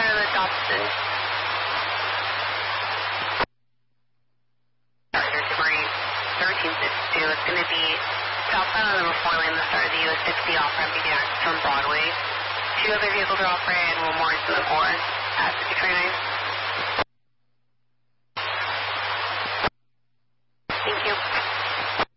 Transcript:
to the Dobson. Charger to Marine 1362. It's going to be southbound on the 4 lane, the start of the US 60 off-ramp began from Broadway. 2 other vehicles are off-ramp and 1 more is in the 4 at 5029.